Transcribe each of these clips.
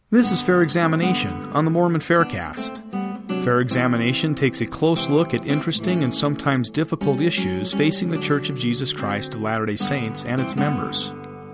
This is Fair Examination on the Mormon Faircast. Fair Examination takes a close look at interesting and sometimes difficult issues facing the Church of Jesus Christ of Latter-day Saints and its members.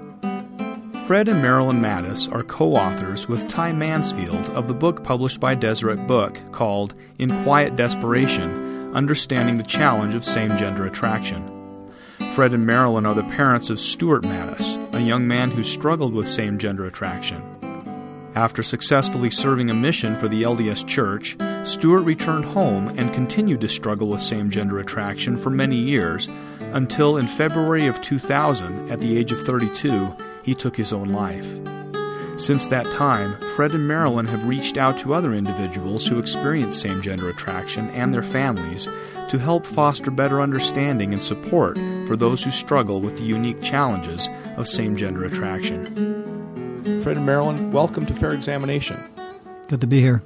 Fred and Marilyn Mattis are co-authors with Ty Mansfield of the book published by Deseret Book called In Quiet Desperation, Understanding the Challenge of Same-Gender Attraction. Fred and Marilyn are the parents of Stuart Mattis, a young man who struggled with same-gender attraction. After successfully serving a mission for the LDS Church, Stuart returned home and continued to struggle with same-gender attraction for many years, until in February of 2000, at the age of 32, he took his own life. Since that time, Fred and Marilyn have reached out to other individuals who experience same-gender attraction and their families to help foster better understanding and support for those who struggle with the unique challenges of same-gender attraction. Fred and Marilyn, welcome to Fair Examination. Good to be here.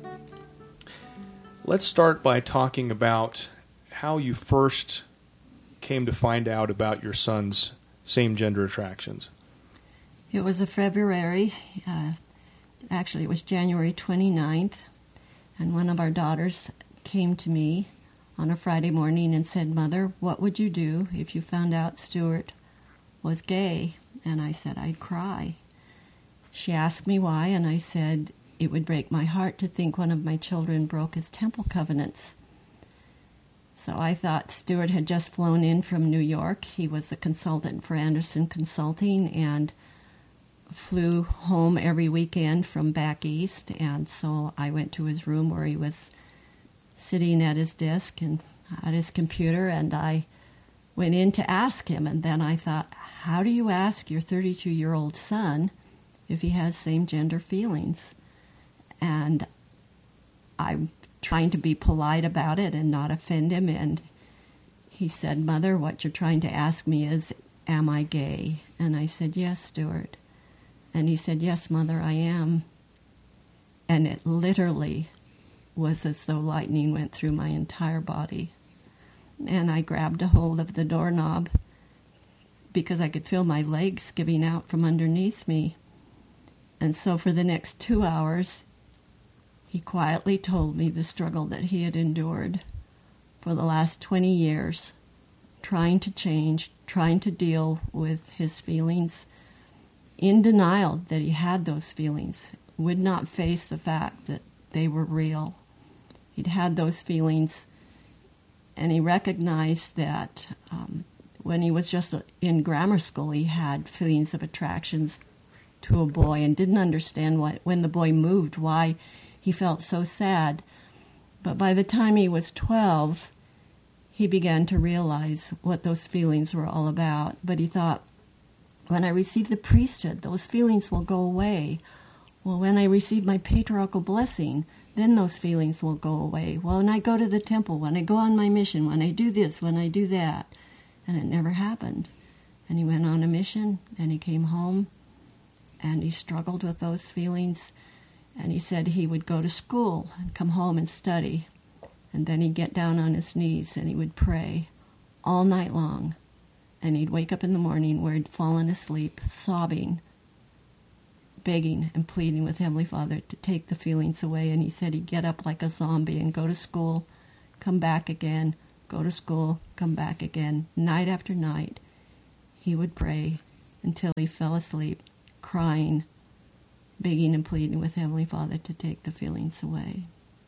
Let's start by talking about how you first came to find out about your son's same-gender attractions. It was a February, actually it was January 29th, and one of our daughters came to me on a Friday morning and said, "Mother, what would you do if you found out Stuart was gay?" And I said, "I'd cry." She asked me why, and I said, "It would break my heart to think one of my children broke his temple covenants." So I thought Stuart had just flown in from New York. He was a consultant for Anderson Consulting and flew home every weekend from back east. And so I went to his room where he was sitting at his desk and at his computer, and I went in to ask him. And then I thought, how do you ask your 32-year-old son if he has same-gender feelings? And I'm trying to be polite about it and not offend him. And he said, "Mother, what you're trying to ask me is, am I gay?" And I said, "Yes, Stuart." And he said, "Yes, Mother, I am." And it literally was as though lightning went through my entire body. And I grabbed a hold of the doorknob because I could feel my legs giving out from underneath me. And so for the next 2 hours, he quietly told me the struggle that he had endured for the last 20 years, trying to change, trying to deal with his feelings, in denial that he had those feelings, would not face the fact that they were real. He'd had those feelings, and he recognized that when he was just in grammar school, he had feelings of attractions to a boy and didn't understand when the boy moved, why he felt so sad. But by the time he was 12, he began to realize what those feelings were all about. But he thought, when I receive the priesthood, those feelings will go away. Well, when I receive my patriarchal blessing, then those feelings will go away. Well, when I go to the temple, when I go on my mission, when I do this, when I do that. And it never happened. And he went on a mission, and he came home, and he struggled with those feelings. And he said he would go to school and come home and study. And then he'd get down on his knees and he would pray all night long. And he'd wake up in the morning where he'd fallen asleep, sobbing, begging and pleading with Heavenly Father to take the feelings away. And he said he'd get up like a zombie and go to school, come back again, go to school, come back again. Night after night, he would pray until he fell asleep, crying, begging and pleading with Heavenly Father to take the feelings away.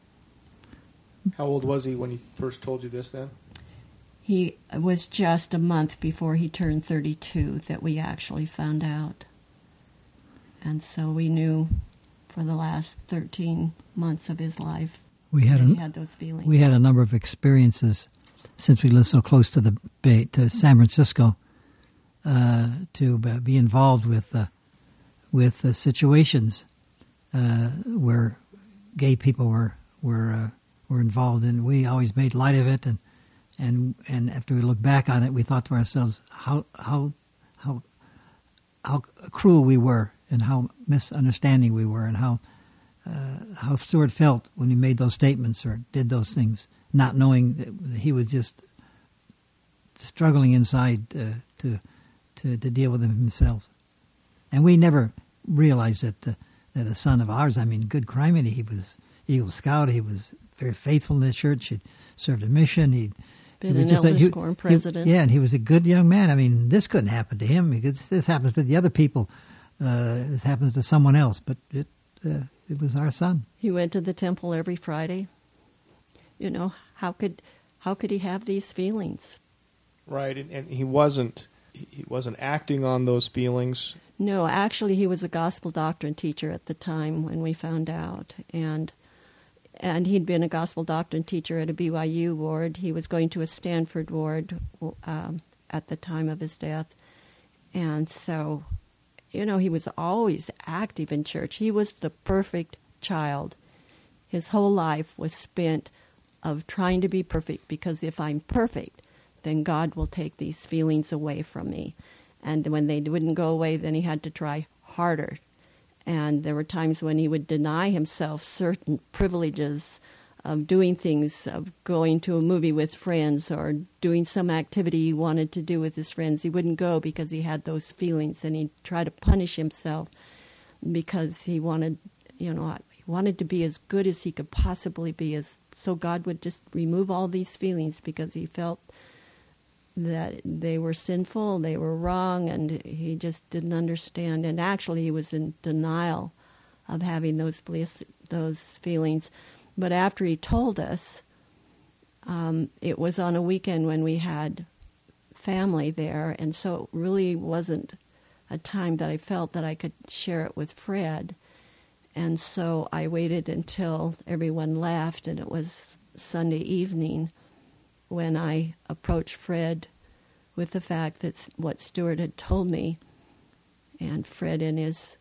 How old was he when he first told you this then? He was just a month before he turned 32 that we actually found out. And so we knew for the last 13 months of his life he had those feelings. We had a number of experiences since we lived so close to the Bay, to San Francisco, to be involved with situations where gay people were involved, and we always made light of it. And after we looked back on it, we thought to ourselves how cruel we were, and how misunderstanding we were, and how Stuart felt when he made those statements or did those things, not knowing that he was just struggling inside to deal with them himself. And we never realized that that a son of ours, I mean, good criminy, he was Eagle Scout. He was very faithful in the church. He served a mission. He'd been an Elders Quorum president. And he was a good young man. I mean, this couldn't happen to him because this happens to the other people. This happens to someone else, but it was our son. He went to the temple every Friday. You know, how could he have these feelings? Right, and he wasn't acting on those feelings. No, actually, he was a gospel doctrine teacher at the time when we found out, and he'd been a gospel doctrine teacher at a BYU ward. He was going to a Stanford ward at the time of his death, and so, you know, he was always active in church. He was the perfect child. His whole life was spent of trying to be perfect, because if I'm perfect, then God will take these feelings away from me. And when they wouldn't go away, then he had to try harder. And there were times when he would deny himself certain privileges of doing things, of going to a movie with friends or doing some activity he wanted to do with his friends. He wouldn't go because he had those feelings, and he'd try to punish himself because he wanted, you know, he wanted to be as good as he could possibly be, so God would just remove all these feelings because he felt that they were sinful, they were wrong, and he just didn't understand. And actually, he was in denial of having those feelings. But after he told us, it was on a weekend when we had family there, and so it really wasn't a time that I felt that I could share it with Fred. And so I waited until everyone left, and it was Sunday evening when I approached Fred with the fact that what Stuart had told me. And Fred, in his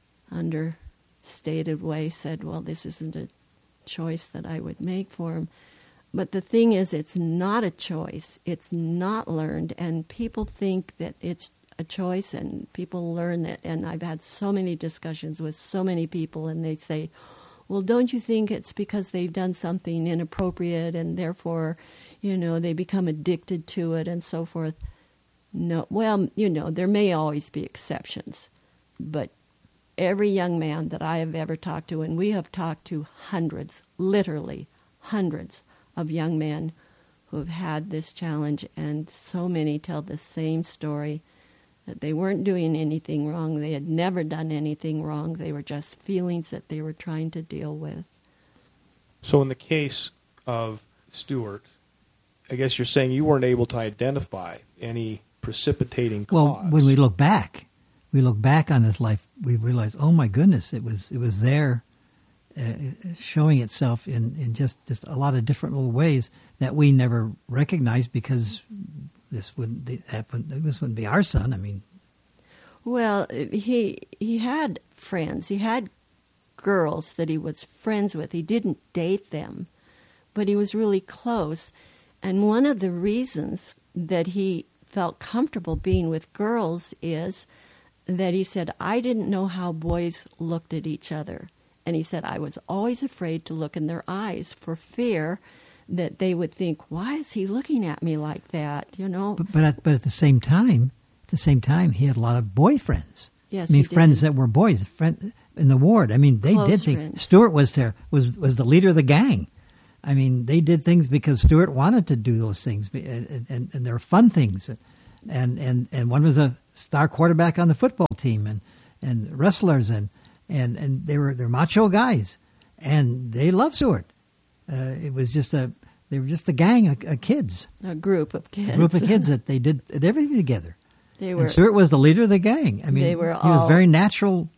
understated way, said, well, this isn't a choice that I would make for him. But the thing is, it's not a choice. It's not learned. And people think that it's a choice, and people learn that. And I've had so many discussions with so many people, and they say, well, don't you think it's because they've done something inappropriate and therefore, you know, they become addicted to it and so forth? No. Well, you know, there may always be exceptions, but every young man that I have ever talked to, and we have talked to hundreds, literally hundreds of young men who have had this challenge, and so many tell the same story, that they weren't doing anything wrong. They had never done anything wrong. They were just feelings that they were trying to deal with. So in the case of Stuart, I guess you're saying you weren't able to identify any precipitating cause. Well, when we look back on his life, we realize, oh my goodness, it was there, showing itself in just a lot of different little ways that we never recognized, because this wouldn't happen. This wouldn't be our son. I mean, well, he had friends. He had girls that he was friends with. He didn't date them, but he was really close. And one of the reasons that he felt comfortable being with girls is that he said, I didn't know how boys looked at each other. And he said, I was always afraid to look in their eyes for fear that they would think, why is he looking at me like that, you know? But at the same time, he had a lot of boyfriends. Yes, I mean, he friends did. that were boys in the ward. I mean, they Close did things. friends. Stuart was the leader of the gang. I mean, they did things because Stuart wanted to do those things, and they were fun things. And one was a star quarterback on the football team, and wrestlers, and they're macho guys, and they loved Stuart. It was they were just a gang of kids. A group of kids. A group of kids that they did everything together. And Stuart was the leader of the gang. I mean, he was very natural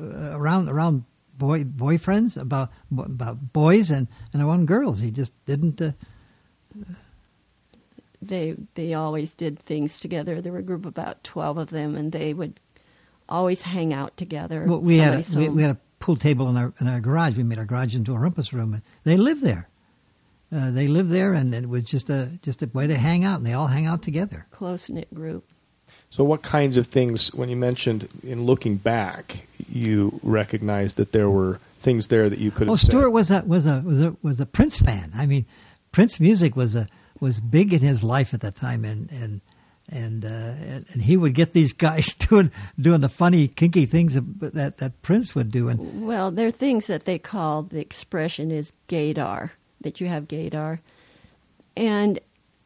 around boyfriends, about boys and around girls. He just didn't. They always did things together. There were a group of about 12 of them, and they would always hang out together. Well, we had a pool table in our garage. We made our garage into a rumpus room, and they lived there. And it was just a way to hang out, and they all hang out together. Close-knit group. So what kinds of things, when you mentioned in looking back, you recognized that there were things there that you could have said? Stuart was a Prince fan. I mean, Prince music was big in his life at that time, and And he would get these guys doing the funny, kinky things that Prince would do. And well, there are things that they call, the expression is gaydar, that you have gaydar. And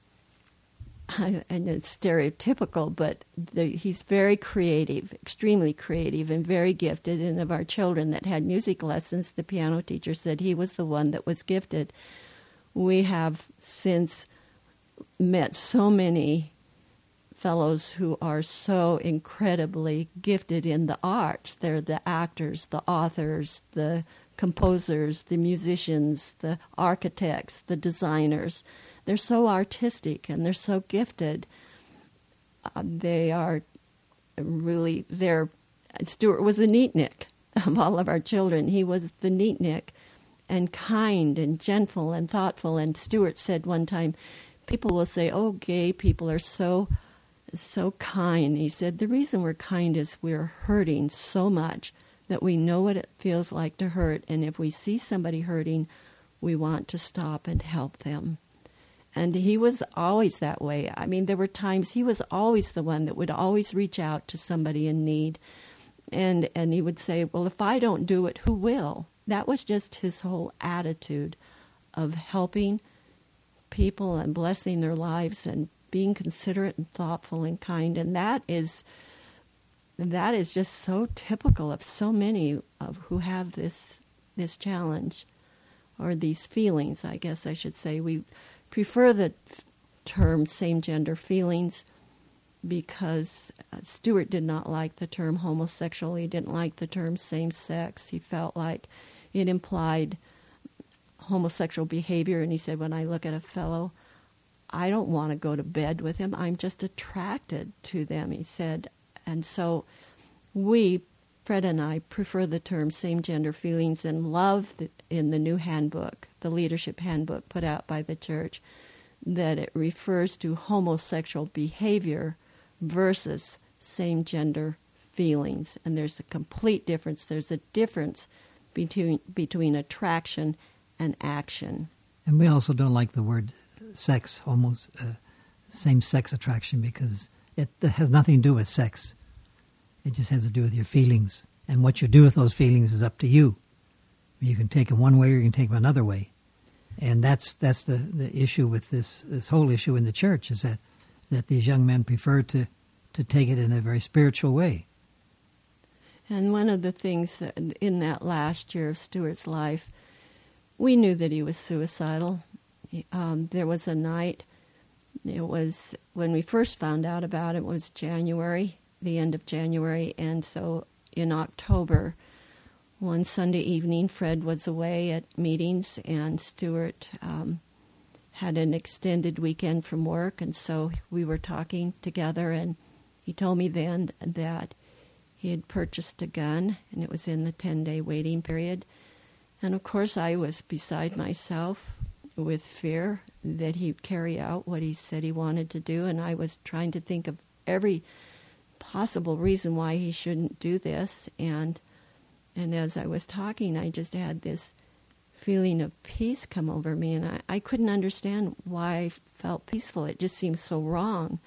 it's stereotypical, but he's very creative, extremely creative, and very gifted. And of our children that had music lessons, the piano teacher said he was the one that was gifted. We have since met so many fellows who are so incredibly gifted in the arts. They're the actors, the authors, the composers, the musicians, the architects, the designers. They're so artistic and they're so gifted. They are really, Stuart was a neatnik of all of our children. He was the neatnik and kind and gentle and thoughtful. And Stuart said one time, people will say, oh, gay people are so kind. He said, the reason we're kind is we're hurting so much that we know what it feels like to hurt. And if we see somebody hurting, we want to stop and help them. And he was always that way. I mean, there were times he was always the one that would always reach out to somebody in need. And he would say, well, if I don't do it, who will? That was just his whole attitude of helping people and blessing their lives and being considerate and thoughtful and kind. And that is just so typical of so many of who have this challenge, or these feelings, I guess I should say. We prefer the term same-gender feelings because Stuart did not like the term homosexual. He didn't like the term same-sex. He felt like it implied homosexual behavior. And he said, when I look at a fellow, I don't want to go to bed with him. I'm just attracted to them, he said. And so we, Fred and I, prefer the term same-gender feelings and love in the new handbook, the leadership handbook put out by the church, that it refers to homosexual behavior versus same-gender feelings. And there's a complete difference. There's a difference between attraction and action. And we also don't like the word sex, almost same-sex attraction, because it has nothing to do with sex. It just has to do with your feelings. And what you do with those feelings is up to you. You can take them one way or you can take them another way. And that's the issue with this whole issue in the church, is that these young men prefer to take it in a very spiritual way. And one of the things that in that last year of Stuart's life, we knew that he was suicidal. There was a night, it was when we first found out about it, was January, the end of January, and so in October, one Sunday evening, Fred was away at meetings, and Stuart had an extended weekend from work, and so we were talking together, and he told me then that he had purchased a gun, and it was in the 10-day waiting period. And of course I was beside myself with fear that he'd carry out what he said he wanted to do, and I was trying to think of every possible reason why he shouldn't do this. And as I was talking, I just had this feeling of peace come over me, and I couldn't understand why I felt peaceful. It just seemed so wrong.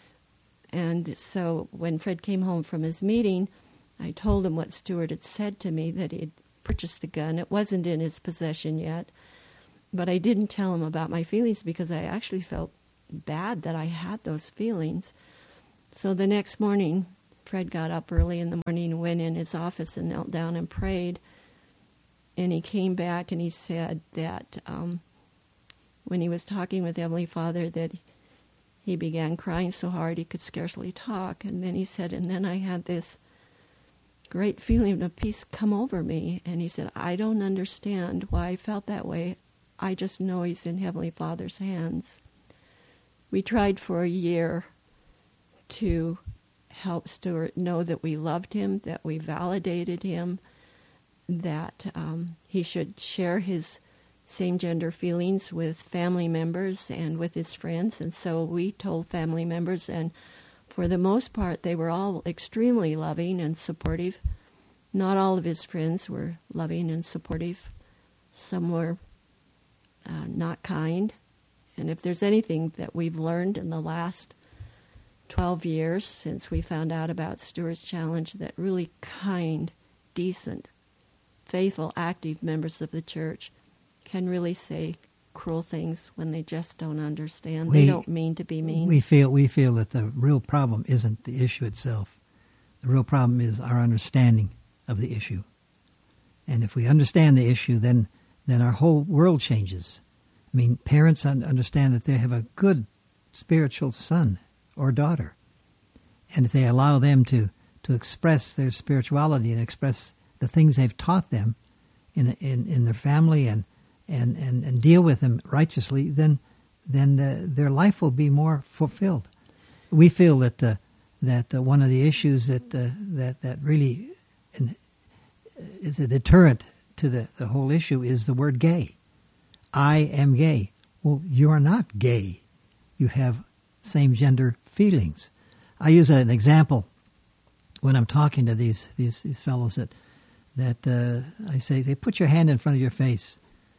And so when Fred came home from his meeting, I told him what Stuart had said to me, that he had purchased the gun. It wasn't in his possession yet. But I didn't tell him about my feelings because I actually felt bad that I had those feelings. So the next morning, Fred got up early in the morning and went in his office and knelt down and prayed. And he came back and he said that when he was talking with Heavenly Father, that he began crying so hard he could scarcely talk. And then he said, and then I had this great feeling of peace come over me. And he said, I don't understand why I felt that way. I just know he's in Heavenly Father's hands. We tried for a year to help Stuart know that we loved him, that we validated him, that he should share his same-gender feelings with family members and with his friends. And so we told family members, and for the most part, they were all extremely loving and supportive. Not all of his friends were loving and supportive. Some were not kind. And if there's anything that we've learned in the last 12 years since we found out about Stewart's Challenge that really kind, decent, faithful, active members of the church can really say cruel things when they just don't understand. They don't mean to be mean. We feel that the real problem isn't the issue itself. The real problem is our understanding of the issue. And if we understand the issue, then our whole world changes. I mean, parents understand that they have a good spiritual son or daughter. And if they allow them to express their spirituality and express the things they've taught them in their family and deal with them righteously, then their life will be more fulfilled. We feel that one of the issues that really is a deterrent to the whole issue is the word gay. I am gay. Well, you are not gay. You have same-gender feelings. I use an example when I'm talking to these fellows that I say, they put your hand in front of your face,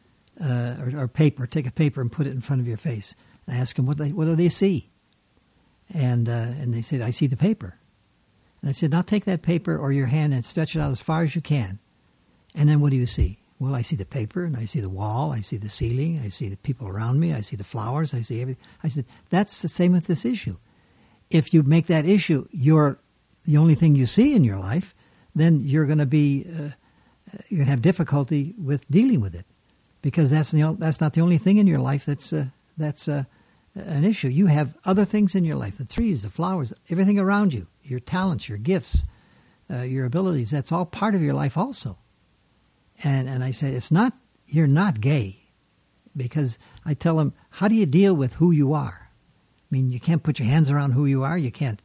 or paper. Take a paper and put it in front of your face. And I ask them what do they see, and they said, I see the paper. And I said, now take that paper or your hand and stretch it out as far as you can, and then what do you see? Well, I see the paper, and I see the wall, I see the ceiling, I see the people around me, I see the flowers, I see everything. I said, that's the same with this issue. If you make that issue the only thing you see in your life, then you're going to be you're going to have difficulty with dealing with it, because that's not the only thing in your life that's an issue. You have other things in your life: the trees, the flowers, everything around you, your talents, your gifts, your abilities. That's all part of your life also. And I say, you're not gay, because I tell them, how do you deal with who you are? I mean, you can't put your hands around who you are. You can't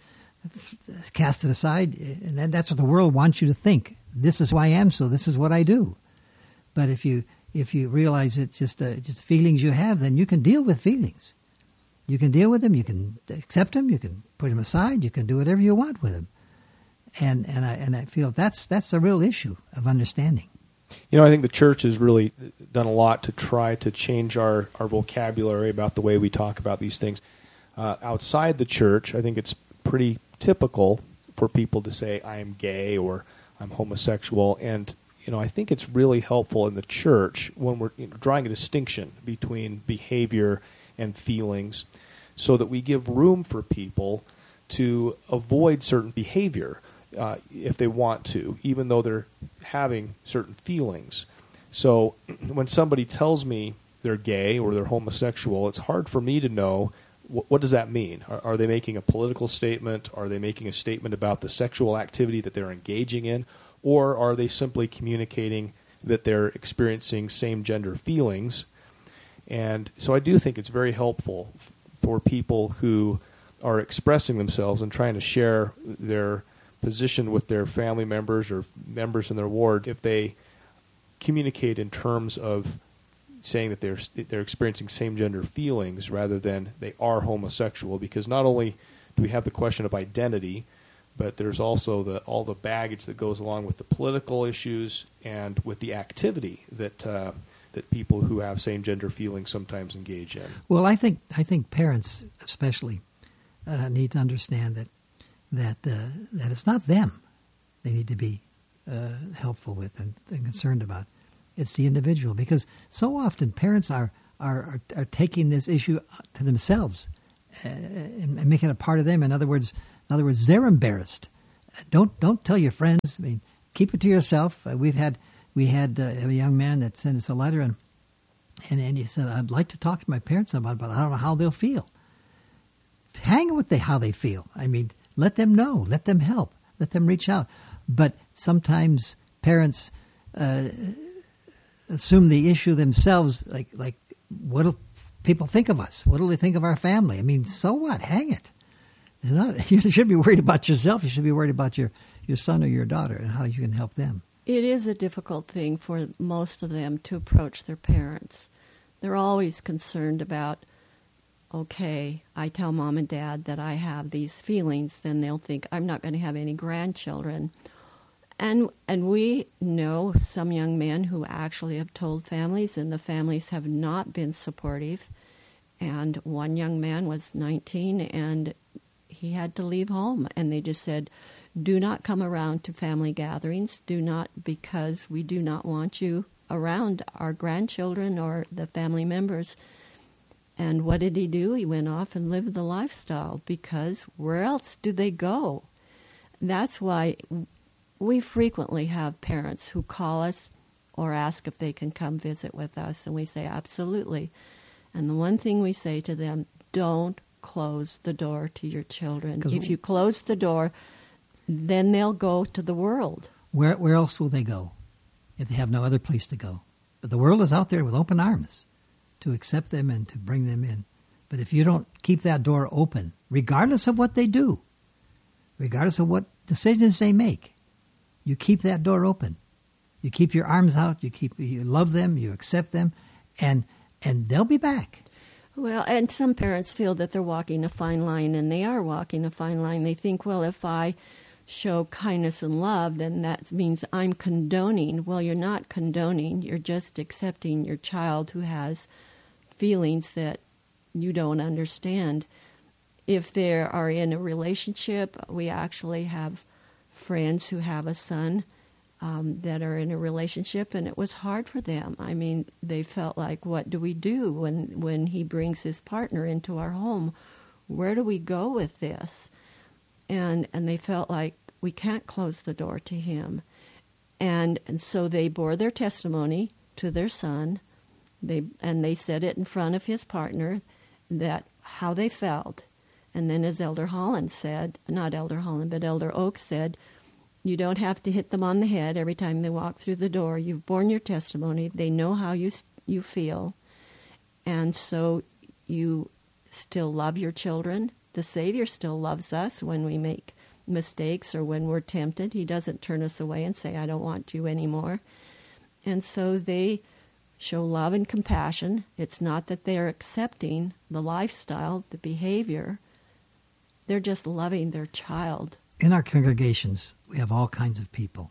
cast it aside. And that's what the world wants you to think. This is who I am, so this is what I do. But if you realize it's just feelings you have, then you can deal with feelings. You can deal with them. You can accept them. You can put them aside. You can do whatever you want with them. And I feel that's the real issue of understanding. You know, I think the church has really done a lot to try to change our vocabulary about the way we talk about these things. Outside the church, I think it's pretty typical for people to say, I am gay or I'm homosexual. And, you know, I think it's really helpful in the church when we're drawing a distinction between behavior and feelings so that we give room for people to avoid certain behavior. If they want to, even though they're having certain feelings. So when somebody tells me they're gay or they're homosexual, it's hard for me to know what does that mean. Are they making a political statement? Are they making a statement about the sexual activity that they're engaging in? Or are they simply communicating that they're experiencing same-gender feelings? And so I do think it's very helpful for people who are expressing themselves and trying to share their position with their family members or members in their ward, if they communicate in terms of saying that they're experiencing same-gender feelings rather than they are homosexual, because not only do we have the question of identity, but there's also all the baggage that goes along with the political issues and with the activity that people who have same-gender feelings sometimes engage in. Well, I think parents especially need to understand that it's not them they need to be helpful with and concerned about. It's the individual, because so often parents are taking this issue to themselves and making it a part of them. In other words, they're embarrassed. Don't tell your friends. I mean, keep it to yourself. We had a young man that sent us a letter and he said, I'd like to talk to my parents about it, but I don't know how they'll feel. Hang with how they feel. I mean, let them know. Let them help. Let them reach out. But sometimes parents assume the issue themselves, like what'll people think of us? What'll they think of our family? I mean, so what? Hang it. You should be worried about yourself. You should be worried about your son or your daughter and how you can help them. It is a difficult thing for most of them to approach their parents. They're always concerned about, okay, I tell mom and dad that I have these feelings, then they'll think I'm not going to have any grandchildren. And we know some young men who actually have told families, and the families have not been supportive. And one young man was 19, and he had to leave home. And they just said, do not come around to family gatherings. Do not, because we do not want you around our grandchildren or the family members. And what did he do? He went off and lived the lifestyle, because where else do they go? That's why we frequently have parents who call us or ask if they can come visit with us, and we say absolutely. And the one thing we say to them, don't close the door to your children. If you close the door, then they'll go to the world. Where else will they go if they have no other place to go? But the world is out there with open arms to accept them and to bring them in. But if you don't keep that door open, regardless of what they do, regardless of what decisions they make, you keep that door open. You keep your arms out, you love them, you accept them, and they'll be back. Well, and some parents feel that they're walking a fine line, and they are walking a fine line. They think, well, if I show kindness and love, then that means I'm condoning. Well, you're not condoning. You're just accepting your child who has feelings that you don't understand. If they are in a relationship, we actually have friends who have a son that are in a relationship, and it was hard for them. I mean, they felt like, what do we do when he brings his partner into our home? Where do we go with this? And they felt like we can't close the door to him. And so they bore their testimony to their son. They said it in front of his partner, that how they felt. And then as Elder Holland said, not Elder Holland, but Elder Oak said, you don't have to hit them on the head every time they walk through the door. You've borne your testimony. They know how you feel. And so you still love your children. The Savior still loves us when we make mistakes or when we're tempted. He doesn't turn us away and say, I don't want you anymore. And so they show love and compassion. It's not that they're accepting the lifestyle, the behavior. They're just loving their child. In our congregations, we have all kinds of people.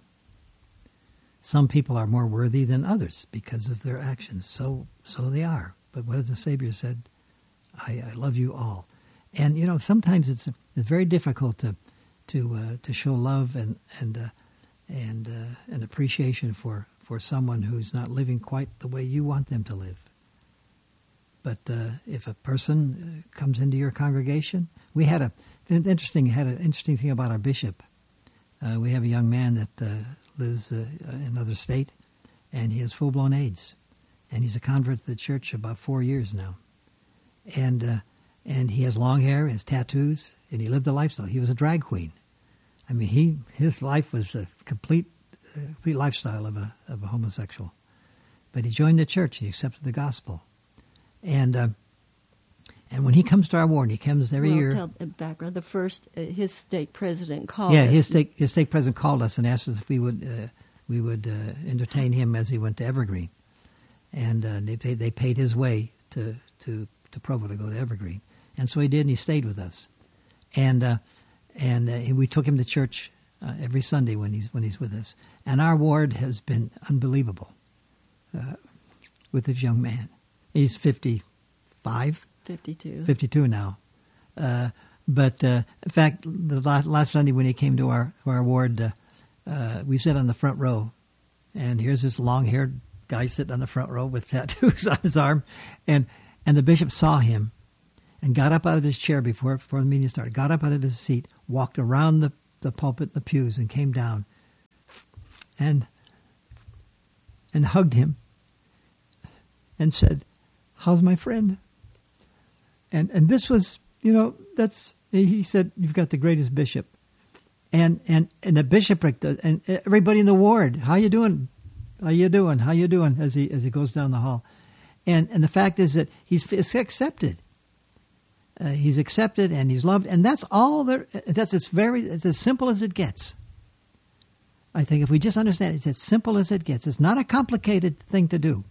Some people are more worthy than others because of their actions. So they are. But what has the Savior said? I love you all. And sometimes it's very difficult to show love and appreciation for someone who's not living quite the way you want them to live. But if a person comes into your congregation, we had an interesting thing about our bishop. We have a young man that lives in another state, and he has full-blown AIDS, and he's a convert to the church about 4 years now, and he has long hair, has tattoos, and he lived a lifestyle. He was a drag queen. I mean, his life was a complete lifestyle of a homosexual, but he joined the church. He accepted the gospel, and when he comes to our ward, he comes every year. Tell the background. The first, his stake president called us. Yeah, his stake president called us and asked us if we would entertain him as he went to Evergreen, and they paid his way to Provo to go to Evergreen, and so he did, and he stayed with us, and we took him to church every Sunday when he's with us, and our ward has been unbelievable with this young man. He's 55. 52 now. But in fact, the last Sunday when he came to our ward, we sat on the front row, and here's this long-haired guy sitting on the front row with tattoos on his arm, and the bishop saw him and got up out of his chair before the meeting started, got up out of his seat, walked around the pulpit, the pews, and came down and hugged him and said, "How's my friend?" And this was, he said, "You've got the greatest bishop." And the bishopric, and everybody in the ward, "How you doing? How you doing? How you doing?" as he goes down the hall. And the fact is that he's accepted. He's accepted and he's loved, and that's all there. It's as simple as it gets. I think if we just understand, it's as simple as it gets. It's not a complicated thing to do.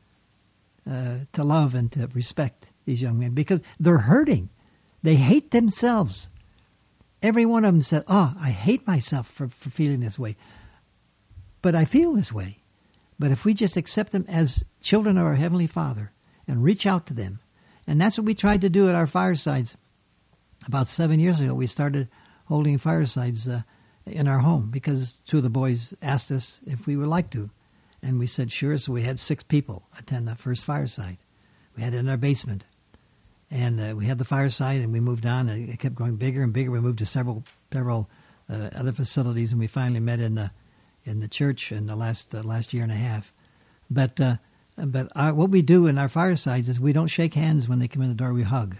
To love and to respect these young men, because they're hurting. They hate themselves. Every one of them said, "Oh, I hate myself for feeling this way. But I feel this way." But if we just accept them as children of our Heavenly Father and reach out to them, and that's what we tried to do at our firesides about 7 years ago, we started holding firesides in our home because two of the boys asked us if we would like to. And we said, sure. So we had 6 people attend the first fireside. We had it in our basement. And we had the fireside, and we moved on, and it kept growing bigger and bigger. We moved to several other facilities, and we finally met in the church in the last year and a half. But what we do in our firesides is we don't shake hands when they come in the door. We hug.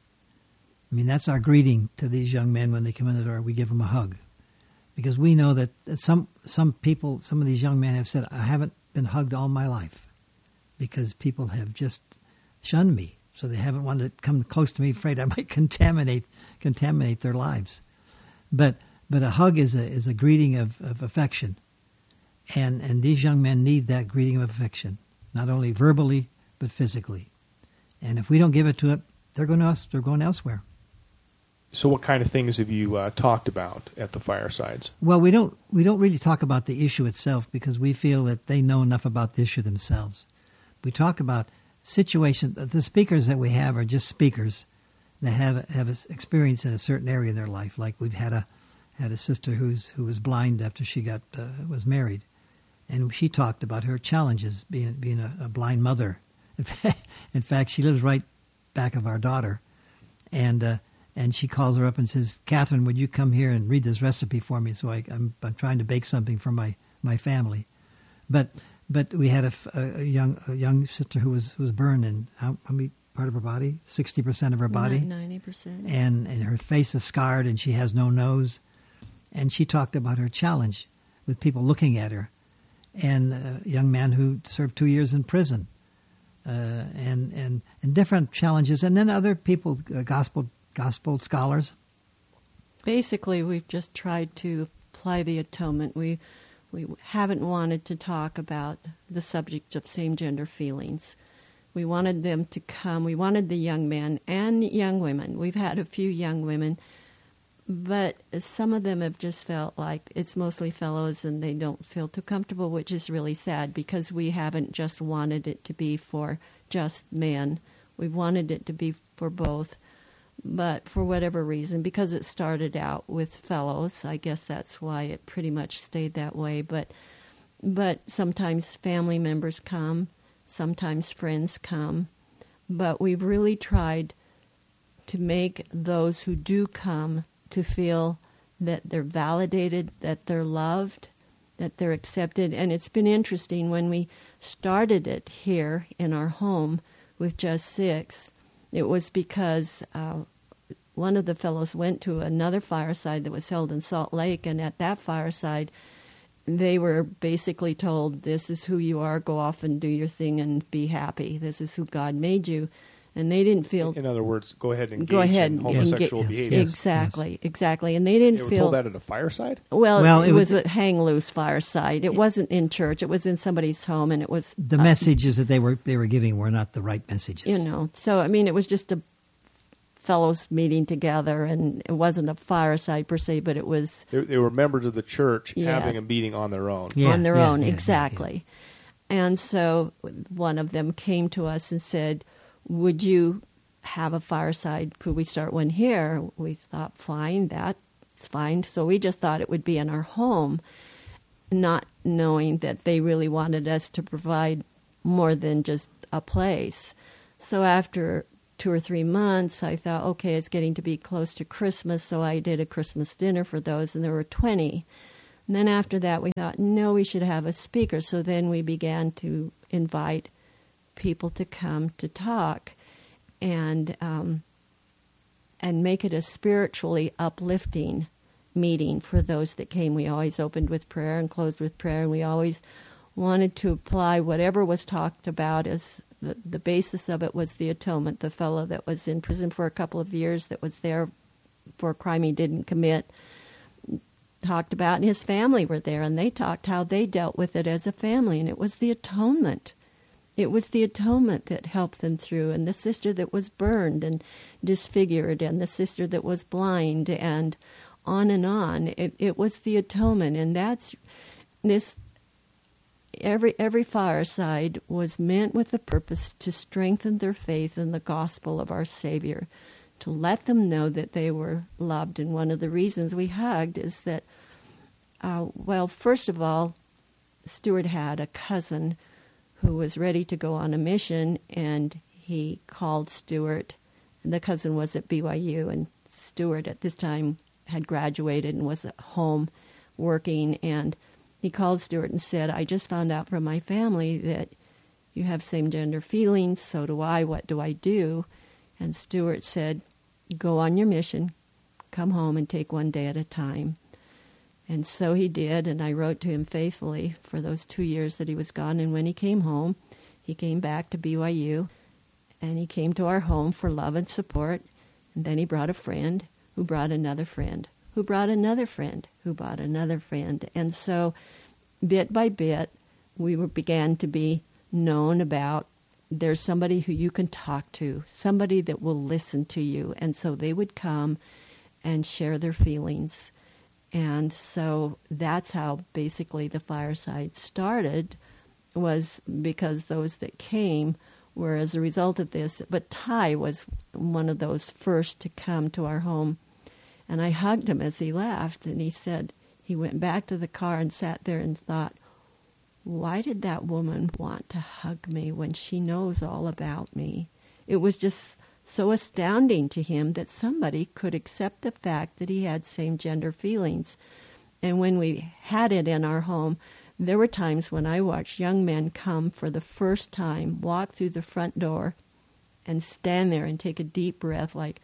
I mean, that's our greeting to these young men when they come in the door. We give them a hug, because we know that some people, some of these young men have said, I haven't been hugged all my life because people have just shunned me. So they haven't wanted to come close to me, afraid I might contaminate their lives. But a hug is a greeting of affection, and these young men need that greeting of affection, not only verbally but physically. And if we don't give it to it, they're going elsewhere. So, what kind of things have you talked about at the firesides? Well, we don't really talk about the issue itself because we feel that they know enough about the issue themselves. We talk about situations. The speakers that we have are just speakers that have experience in a certain area of their life. Like we've had a sister who was blind after she was married, and she talked about her challenges being a blind mother. In fact, she lives right back of our daughter, and she calls her up and says, "Catherine, would you come here and read this recipe for me?" So I'm trying to bake something for my family, but we had a young sister who was burned in how many part of her body? 60% of her body, 90%, and her face is scarred, and she has no nose. And she talked about her challenge with people looking at her, and a young man who served 2 years in prison, and different challenges, and then other people, gospel scholars. Basically, we've just tried to apply the atonement. We haven't wanted to talk about the subject of same-gender feelings. We wanted them to come. We wanted the young men and young women. We've had a few young women, but some of them have just felt like it's mostly fellows and they don't feel too comfortable, which is really sad because we haven't just wanted it to be for just men. We've wanted it to be for both. But for whatever reason, because it started out with fellows, I guess that's why it pretty much stayed that way. But sometimes family members come, sometimes friends come. But we've really tried to make those who do come to feel that they're validated, that they're loved, that they're accepted. And it's been interesting when we started it here in our home with just 6. It was because one of the fellows went to another fireside that was held in Salt Lake, and at that fireside, they were basically told, this is who you are, go off and do your thing and be happy. This is who God made you. And they didn't feel... In other words, go ahead and engage in homosexual behavior. Exactly. And they didn't feel... They were told that at a fireside? Well, it was a hang-loose fireside. It wasn't in church. It was in somebody's home, and it was... The messages that they were giving were not the right messages. So, I mean, it was just a fellows meeting together, and it wasn't a fireside per se, but it was... They were members of the church having a meeting on their own. Exactly. And so one of them came to us and said, would you have a fireside? Could we start one here? We thought, fine, that's fine. So we just thought it would be in our home, not knowing that they really wanted us to provide more than just a place. So after 2 or 3 months, I thought, okay, it's getting to be close to Christmas, so I did a Christmas dinner for those, and there were 20. And then after that, we thought, no, we should have a speaker. So then we began to invite people to come to talk and make it a spiritually uplifting meeting for those that came. We always opened with prayer and closed with prayer, and we always wanted to apply whatever was talked about as the basis of it was the atonement. The fellow that was in prison for a couple of years that was there for a crime he didn't commit talked about, and his family were there, and they talked how they dealt with it as a family, and it was the atonement. It was the atonement that helped them through, and the sister that was burned and disfigured, and the sister that was blind, and on and on. It was the atonement, and that's this. Every fireside was meant with the purpose to strengthen their faith in the gospel of our Savior, to let them know that they were loved. And one of the reasons we hugged is that, first of all, Stuart had a cousin who was ready to go on a mission, and he called Stuart. And the cousin was at BYU, and Stuart at this time had graduated and was at home working, and he called Stuart and said, I just found out from my family that you have same-gender feelings, so do I, what do I do? And Stuart said, go on your mission, come home and take one day at a time. And so he did, and I wrote to him faithfully for those 2 years that he was gone. And when he came home, he came back to BYU, and he came to our home for love and support. And then he brought a friend who brought another friend, who brought another friend, who brought another friend. And so bit by bit, we began to be known about there's somebody who you can talk to, somebody that will listen to you. And so they would come and share their feelings. And so that's how basically the fireside started, was because those that came were as a result of this. But Ty was one of those first to come to our home. And I hugged him as he left, and he said he went back to the car and sat there and thought, why did that woman want to hug me when she knows all about me? It was just so astounding to him that somebody could accept the fact that he had same-gender feelings. And when we had it in our home, there were times when I watched young men come for the first time, walk through the front door, and stand there and take a deep breath like,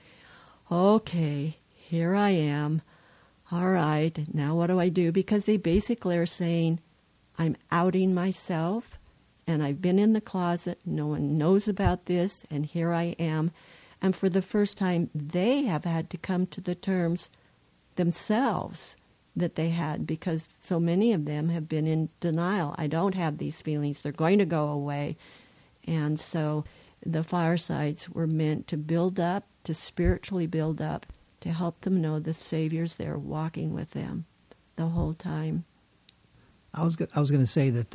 okay, here I am. All right, now what do I do? Because they basically are saying, I'm outing myself, and I've been in the closet. No one knows about this, and here I am. And for the first time, they have had to come to the terms themselves that they had, because so many of them have been in denial. I don't have these feelings. They're going to go away. And so the firesides were meant to build up, to spiritually build up, to help them know the Savior's there walking with them the whole time. I was going to say that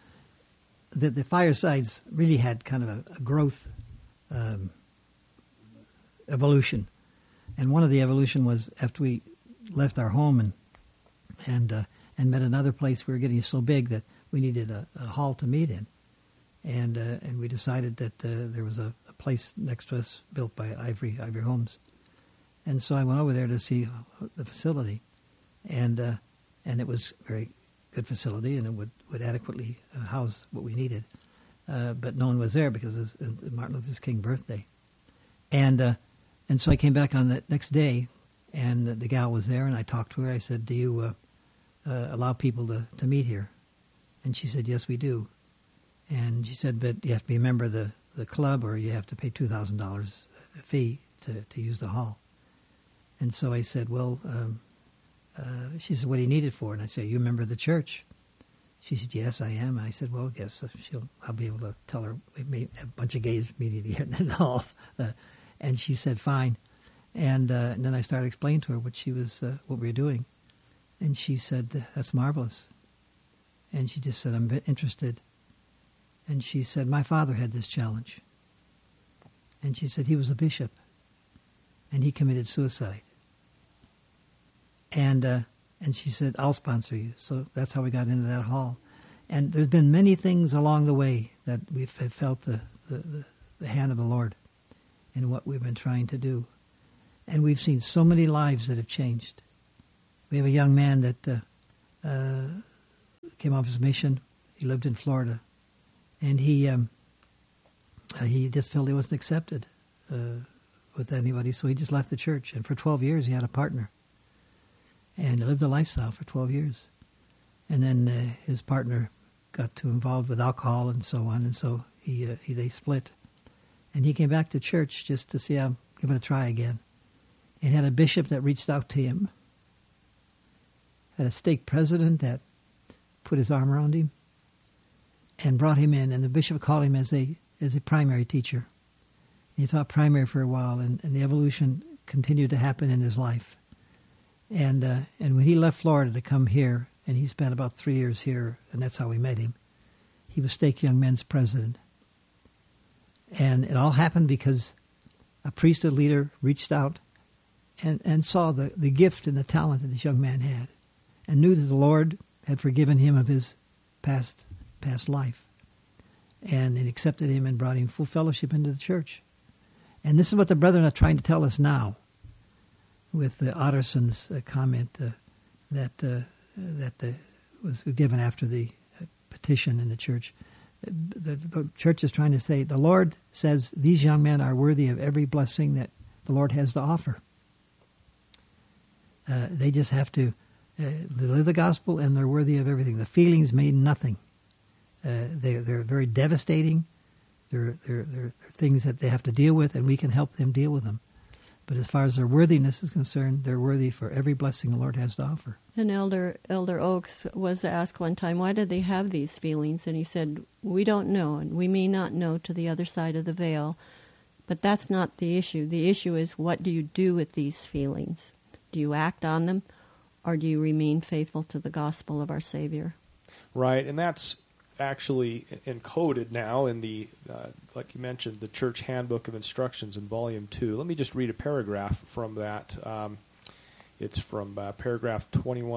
the firesides really had kind of a growth evolution, and one of the evolution was after we left our home and met another place. We were getting so big that we needed a hall to meet in, and we decided that there was a place next to us built by Ivory Homes, and so I went over there to see the facility, and it was very good facility, and it would adequately house what we needed. But no one was there because it was Martin Luther King's birthday. And so I came back on the next day, and the gal was there, and I talked to her. I said, do you allow people to meet here? And she said, yes, we do. And she said, but you have to be a member of the club, or you have to pay $2,000 fee to use the hall. And so I said, well... she said, what do you need it for? And I said, are you a member of the church? She said, yes, I am. And I said, well, yes, I'll be able to tell her we may have a bunch of gays meeting here in the hall. And she said, fine. And then I started explaining to her what we were doing. And she said, that's marvelous. And she just said, I'm interested. And she said, my father had this challenge. And she said, he was a bishop, and he committed suicide. And she said, I'll sponsor you. So that's how we got into that hall. And there's been many things along the way that we've felt the hand of the Lord in what we've been trying to do. And we've seen so many lives that have changed. We have a young man that came off his mission. He lived in Florida. And he just felt he wasn't accepted with anybody, so he just left the church. And for 12 years, he had a partner. And he lived a lifestyle for 12 years. And then his partner got too involved with alcohol and so on, and so they split. And he came back to church just to see how, give it a try again. And had a bishop that reached out to him, had a stake president that put his arm around him and brought him in. And the bishop called him as a primary teacher. And he taught primary for a while, and the evolution continued to happen in his life. And when he left Florida to come here, and he spent about 3 years here, and that's how we met him, he was Stake Young Men's president. And it all happened because a priesthood leader reached out and saw the gift and the talent that this young man had, and knew that the Lord had forgiven him of his past life, and accepted him and brought him full fellowship into the church. And this is what the brethren are trying to tell us now, with the Otterson's comment that was given after the petition in the church. The church is trying to say, the Lord says these young men are worthy of every blessing that the Lord has to offer. They just have to live the gospel, and they're worthy of everything. The feelings mean nothing. They're very devastating. They're things that they have to deal with, and we can help them deal with them. But as far as their worthiness is concerned, they're worthy for every blessing the Lord has to offer. And Elder Oaks was asked one time, why do they have these feelings? And he said, we don't know, and we may not know to the other side of the veil, but that's not the issue. The issue is, what do you do with these feelings? Do you act on them, or do you remain faithful to the gospel of our Savior? Right, and that's actually encoded now in the, like you mentioned, the Church Handbook of Instructions in Volume 2. Let me just read a paragraph from that. It's from paragraph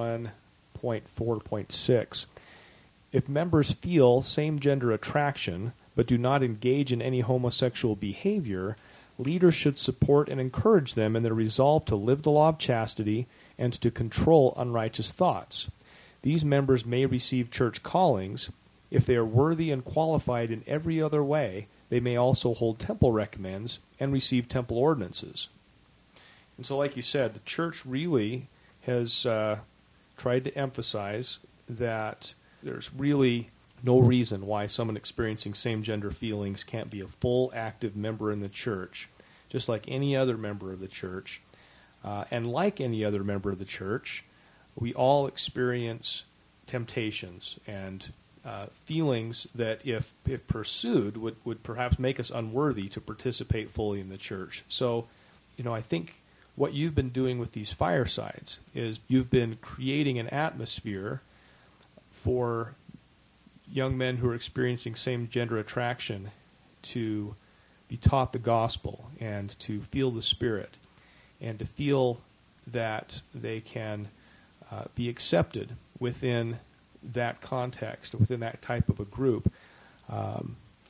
21.4.6. If members feel same-gender attraction but do not engage in any homosexual behavior, leaders should support and encourage them in their resolve to live the law of chastity and to control unrighteous thoughts. These members may receive church callings. If they are worthy and qualified in every other way, they may also hold temple recommends and receive temple ordinances. And so, like you said, the church really has tried to emphasize that there's really no reason why someone experiencing same-gender feelings can't be a full, active member in the church, just like any other member of the church. And like any other member of the church, we all experience temptations and feelings that, if pursued, would perhaps make us unworthy to participate fully in the church. So, I think what you've been doing with these firesides is you've been creating an atmosphere for young men who are experiencing same-gender attraction to be taught the gospel and to feel the Spirit and to feel that they can be accepted within that context, within that type of a group. I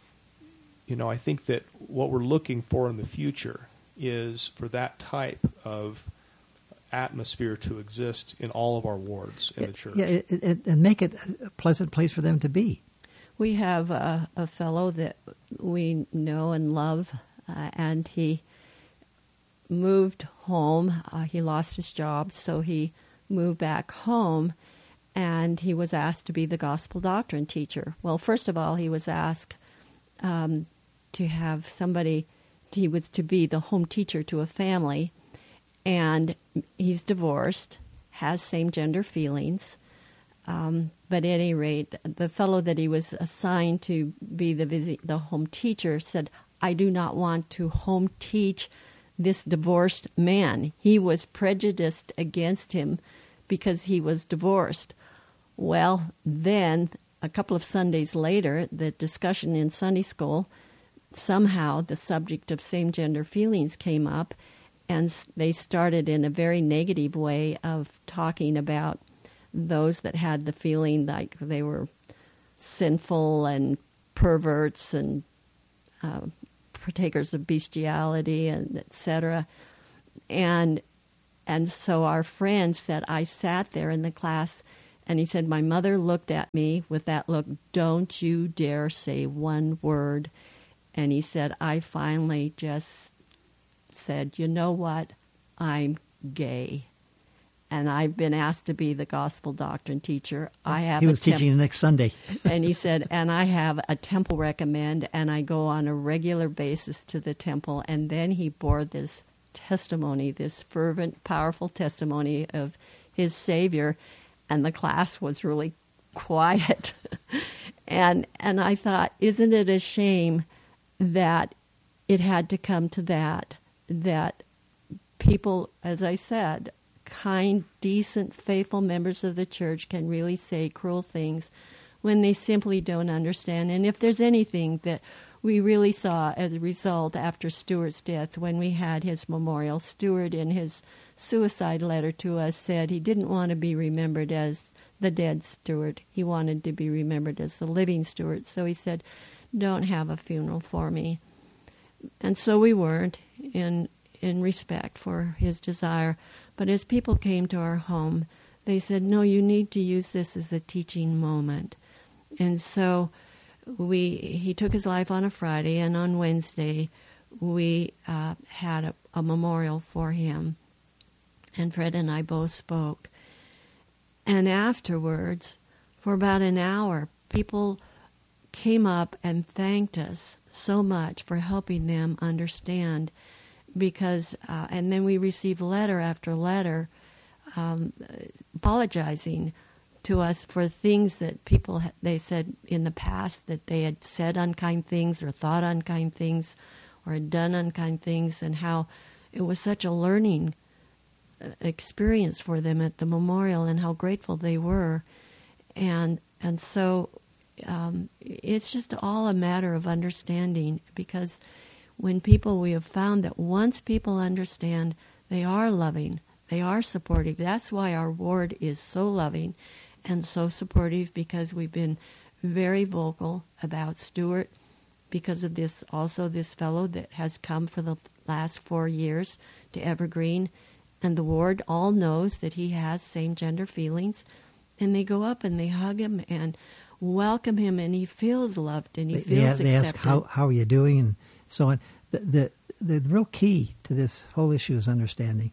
think that what we're looking for in the future is for that type of atmosphere to exist in all of our wards in the church. Yeah, and make it a pleasant place for them to be. We have a fellow that we know and love, and he moved home. He lost his job, so he moved back home, and he was asked to be the gospel doctrine teacher. Well, first of all, he was asked to have somebody, he was to be the home teacher to a family, and he's divorced, has same-gender feelings, but at any rate, the fellow that he was assigned to be the home teacher said, I do not want to home teach this divorced man. He was prejudiced against him because he was divorced. Well, then, a couple of Sundays later, the discussion in Sunday school, somehow the subject of same-gender feelings came up, and they started in a very negative way of talking about those that had the feeling like they were sinful and perverts and partakers of bestiality, and etc. And so our friend said, I sat there in the class, and he said, my mother looked at me with that look, don't you dare say one word. And he said, I finally just said, you know what, I'm gay. And I've been asked to be the gospel doctrine teacher. He was teaching the next Sunday. And he said, and I have a temple recommend, and I go on a regular basis to the temple. And then he bore this testimony, this fervent, powerful testimony of his Savior, and the class was really quiet. And I thought, isn't it a shame that it had to come to that people, as I said, kind, decent, faithful members of the church can really say cruel things when they simply don't understand. And if there's anything that we really saw, as a result, after Stuart's death, when we had his memorial, Stuart, in his suicide letter to us, said he didn't want to be remembered as the dead Stuart. He wanted to be remembered as the living Stuart. So he said, don't have a funeral for me. And so we weren't, in respect for his desire. But as people came to our home, they said, no, you need to use this as a teaching moment. And so he took his life on a Friday, and on Wednesday we had a memorial for him. And Fred and I both spoke. And afterwards, for about an hour, people came up and thanked us so much for helping them understand, because, and then we received letter after letter apologizing to us for things that people, they said in the past that they had said unkind things or thought unkind things or had done unkind things, and how it was such a learning experience for them at the memorial and how grateful they were. And so it's just all a matter of understanding, because when people, we have found that once people understand, they are loving, they are supportive. That's why our ward is so loving and so supportive, because we've been very vocal about Stuart, because of this, also this fellow that has come for the last 4 years to Evergreen, and the ward all knows that he has same-gender feelings, and they go up and they hug him and welcome him, and he feels loved and he feels accepted. They ask, how are you doing, and so on. The real key to this whole issue is understanding.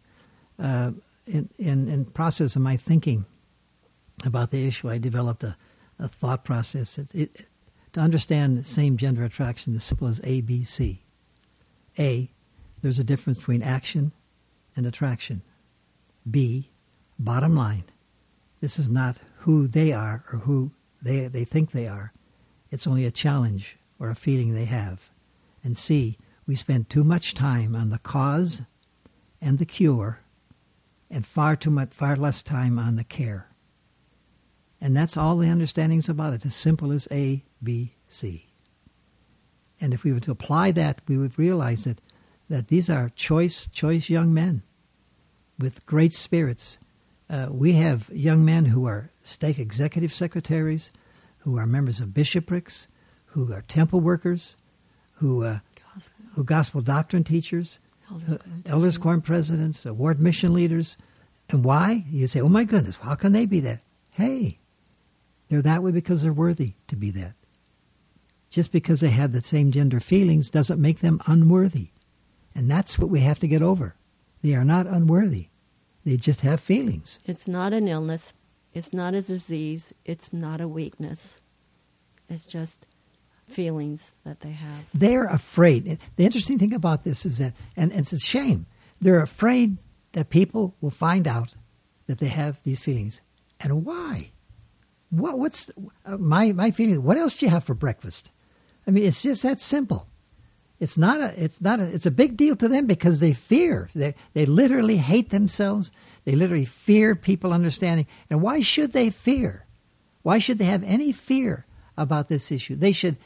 In process of my thinking about the issue, I developed a thought process. To understand same-gender attraction, as simple as ABC. A, there's a difference between action and attraction. B, bottom line, this is not who they are or who they think they are. It's only a challenge or a feeling they have. And C, we spend too much time on the cause and the cure, and far less time on the care. And that's all the understanding's about. It's as simple as A, B, C. And if we were to apply that, we would realize that these are choice young men with great spirits. We have young men who are stake executive secretaries, who are members of bishoprics, who are temple workers, who gospel doctrine teachers, elders quorum presidents, ward mission leaders. And why? You say, oh my goodness, how can they be that? Hey, they're that way because they're worthy to be that. Just because they have the same gender feelings doesn't make them unworthy. And that's what we have to get over. They are not unworthy. They just have feelings. It's not an illness. It's not a disease. It's not a weakness. It's just feelings that they have. They're afraid. The interesting thing about this is that, and it's a shame, they're afraid that people will find out that they have these feelings. And why? What's my feeling? What else do you have for breakfast? I mean, it's just that simple. It's a big deal to them because they fear. They literally hate themselves. They literally fear people understanding. And why should they fear? Why should they have any fear about this issue? They should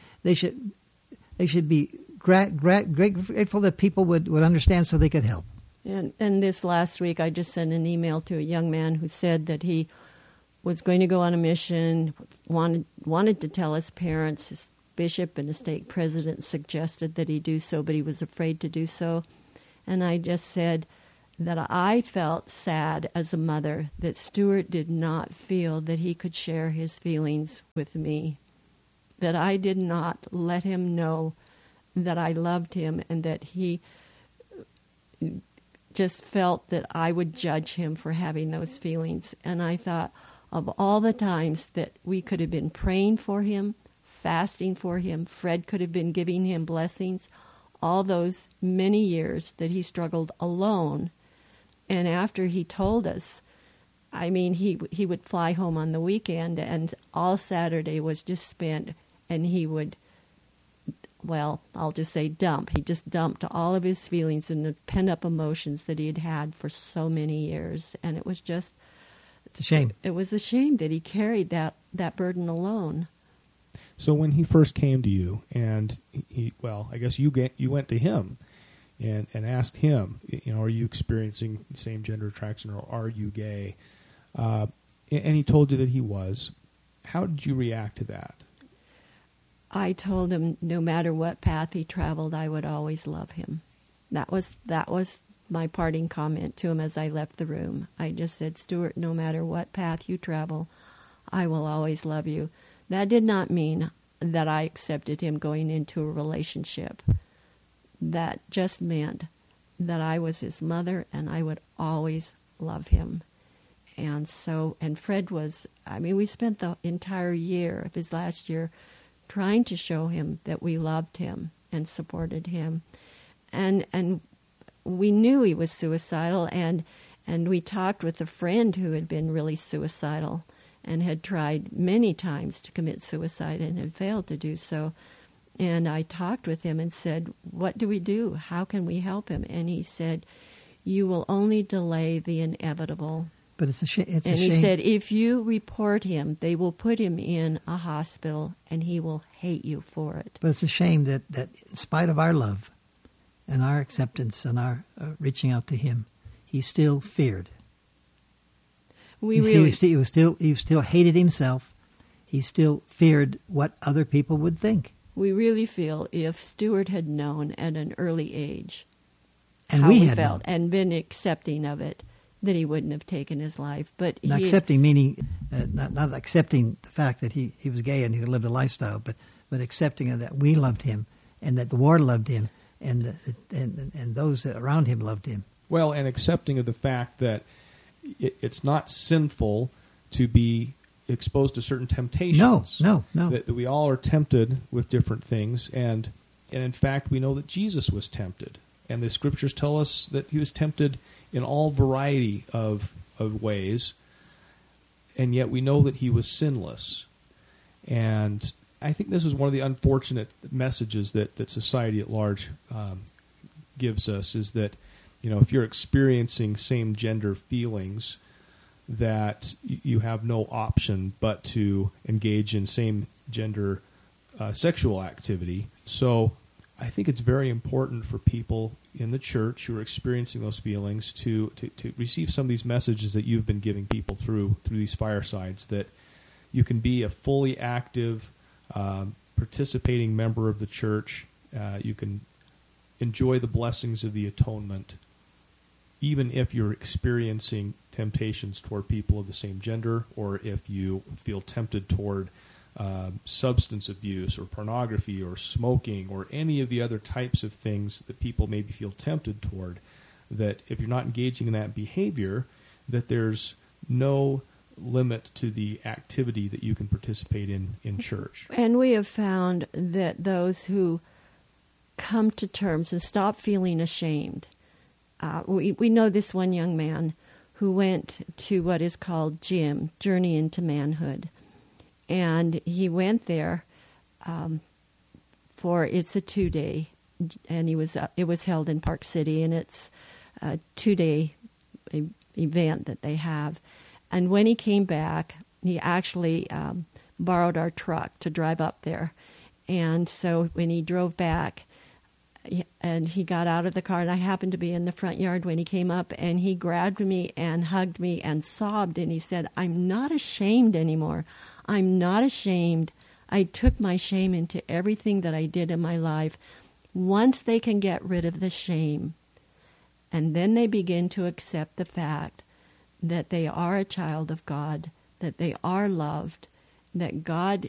be grateful that people would understand so they could help. And this last week, I just sent an email to a young man who said that he was going to go on a mission, wanted to tell his parents. His bishop and a stake president suggested that he do so, but he was afraid to do so. And I just said that I felt sad as a mother that Stuart did not feel that he could share his feelings with me, that I did not let him know that I loved him, and that he just felt that I would judge him for having those feelings. And I thought of all the times that we could have been praying for him, fasting for him, Fred could have been giving him blessings, all those many years that he struggled alone. And after he told us, I mean, he would fly home on the weekend, and all Saturday was just spent, and he would, well, I'll just say dump. He just dumped all of his feelings and the pent-up emotions that he had had for so many years. And it was just... It's a shame. It was a shame that he carried that burden alone. So when he first came to you, and I guess you went to him and asked him, are you experiencing same-gender attraction, or are you gay? And he told you that he was. How did you react to that? I told him no matter what path he traveled, I would always love him. That was my parting comment to him as I left the room. I just said, Stuart, no matter what path you travel, I will always love you. That did not mean that I accepted him going into a relationship. That just meant that I was his mother and I would always love him. And Fred was, we spent the entire year of his last year trying to show him that we loved him and supported him. And we knew he was suicidal, and we talked with a friend who had been really suicidal and had tried many times to commit suicide and had failed to do so. And I talked with him and said, what do we do? How can we help him? And he said, you will only delay the inevitable. But it's a shame. And he said, if you report him, they will put him in a hospital and he will hate you for it. But it's a shame that in spite of our love and our acceptance and our reaching out to him, he still feared. He still hated himself. He still feared what other people would think. We really feel if Stuart had known at an early age and how we he had felt known. and been accepting of it, that he wouldn't have taken his life. But not accepting meaning not accepting the fact that he was gay and he lived a lifestyle, but accepting that we loved him and that the war loved him and those around him loved him. Well, and accepting of the fact that it's not sinful to be exposed to certain temptations. No. That we all are tempted with different things, and in fact, we know that Jesus was tempted, and the Scriptures tell us that he was tempted in all variety of ways, and yet we know that he was sinless. And I think this is one of the unfortunate messages that society at large gives us, is that if you're experiencing same-gender feelings, that you have no option but to engage in same-gender sexual activity. So I think it's very important for people in the church who are experiencing those feelings to receive some of these messages that you've been giving people through these firesides, that you can be a fully active, participating member of the church. You can enjoy the blessings of the atonement, even if you're experiencing temptations toward people of the same gender, or if you feel tempted toward substance abuse or pornography or smoking or any of the other types of things that people maybe feel tempted toward, that if you're not engaging in that behavior, that there's no limit to the activity that you can participate in church. And we have found that those who come to terms and stop feeling ashamed, we know this one young man who went to what is called JIM, Journey into Manhood. And he went there it's a 2-day, and it was held in Park City, and it's a 2-day event that they have. And when he came back, he actually borrowed our truck to drive up there. And so when he drove back, and he got out of the car, and I happened to be in the front yard when he came up, and he grabbed me and hugged me and sobbed, and he said, I'm not ashamed anymore. I'm not ashamed. I took my shame into everything that I did in my life. Once they can get rid of the shame, and then they begin to accept the fact that they are a child of God, that they are loved, that God